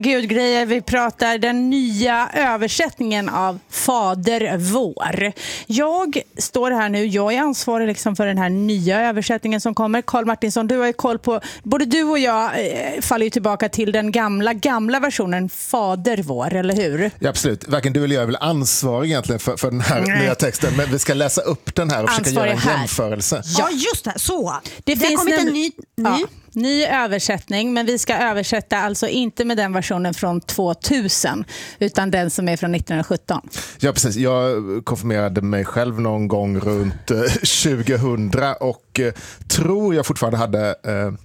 Gudgrejer, vi pratar den nya översättningen av Fader vår. Jag står här nu, jag är ansvarig liksom för den här nya översättningen som kommer. Carl Martinsson, du har ju koll på, både du och jag faller ju tillbaka till den gamla versionen Fader vår, eller hur? Ja, absolut. Varken du eller jag är väl ansvarig egentligen för den här nya texten, men vi ska läsa upp den här och försöka göra en jämförelse. Ja, just det, så. Det har kommit en ny. Ny översättning, men vi ska översätta alltså inte med den versionen från 2000 utan den som är från 1917. Ja, precis. Jag konfirmerade mig själv någon gång runt 2000 och tror jag fortfarande hade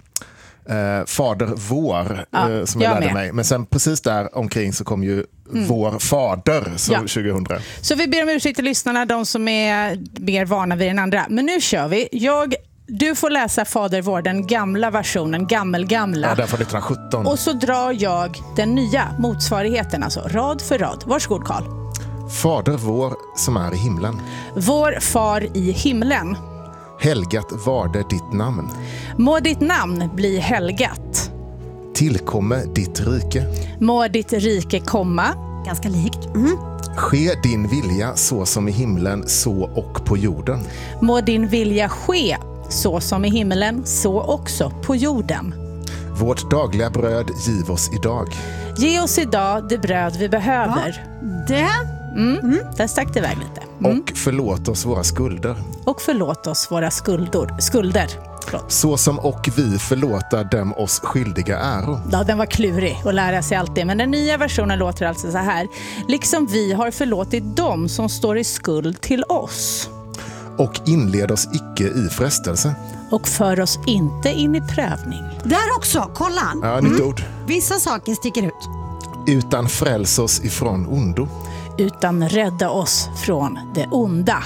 Fader vår som jag lärde mig. Men sen precis där omkring så kom ju Vår Fader så 2000. Så vi ber om ursäkt till lyssnarna, de som är mer vana vid den andra. Men nu kör vi. Du får läsa Fader vår, den gamla versionen, gamla. Ja, den från 1917. Och så drar jag den nya motsvarigheten, alltså rad för rad. Varsågod, Carl. Fader vår som är i himlen. Vår far i himlen. Helgat varde ditt namn. Må ditt namn bli helgat. Tillkomme ditt rike. Må ditt rike komma. Ganska likt. Ske din vilja så som i himlen, så och på jorden. Må din vilja ske så som i himlen, så också på jorden. Vårt dagliga bröd giv oss idag. Ge oss idag det bröd vi behöver. Där stack det iväg lite. Och förlåt oss våra skulder. Och förlåt oss våra skulder. Förlåt. Så som och vi förlåta dem oss skyldiga äro. Ja, den var klurig att lära sig allt det. Men den nya versionen låter alltså så här. Liksom vi har förlåtit dem som står i skuld till oss. Och inled oss icke i frestelse. Och för oss inte in i prövning. Där också, kolla. Ja, nytt ord. Vissa saker sticker ut. Utan fräls oss ifrån ondo. Utan rädda oss från det onda.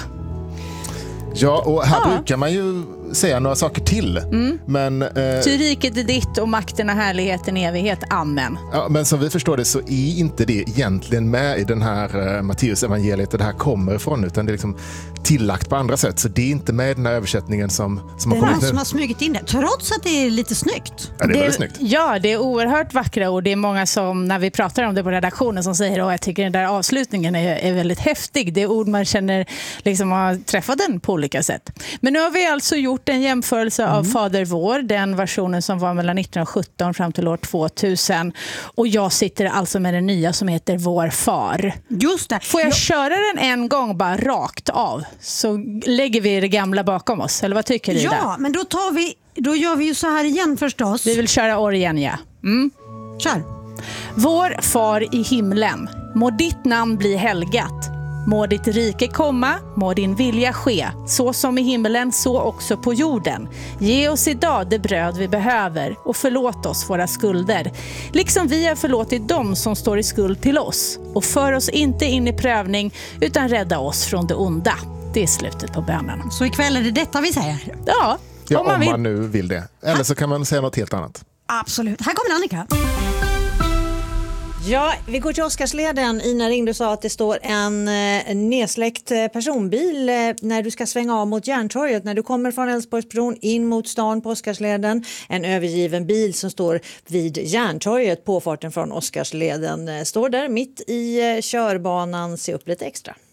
Ja, och här brukar man ju säga några saker till. Men, Ty riket är ditt och makten och härligheten i evighet. Amen. Ja, men som vi förstår det så är inte det egentligen med i den här Matteus evangeliet där det här kommer ifrån, utan det är liksom tillagt på andra sätt. Så det är inte med i den här översättningen som har kommit nu. Det är någon som har smugit in det, trots att det är lite snyggt. Ja, det är väldigt snyggt. Ja, det är oerhört vackra ord. Det är många som, när vi pratar om det på redaktionen, som säger jag tycker den där avslutningen är väldigt häftig. Det är ord man känner liksom har träffat den på olika sätt. Men nu har vi alltså gjort en jämförelse av Fader vår, den versionen som var mellan 1917 fram till år 2000. Och jag sitter alltså med den nya som heter Vår far. Just det. Får jag köra den en gång bara rakt av? Så lägger vi det gamla bakom oss. Eller vad tycker du? Ja, men då gör vi ju så här igen förstås. Vi vill köra år igen, ja. Kör. Vår far i himlen, må ditt namn bli helgat. Må ditt rike komma, må din vilja ske, så som i himlen, så också på jorden. Ge oss idag det bröd vi behöver och förlåt oss våra skulder. Liksom vi har förlåtit dem som står i skuld till oss. Och för oss inte in i prövning, utan rädda oss från det onda. Det är slutet på bönen. Så ikväll är det detta vi säger? Ja, om man nu vill det. Eller så kan man säga något helt annat. Absolut. Här kommer Annika. Ja, vi går till Oscarsleden. Ina ringde och sa att det står en nedsläckt personbil när du ska svänga av mot Järntorget. När du kommer från Älvsborgsbron in mot stan på Oscarsleden. En övergiven bil som står vid Järntorget. Påfarten från Oscarsleden står där mitt i körbanan. Se upp lite extra.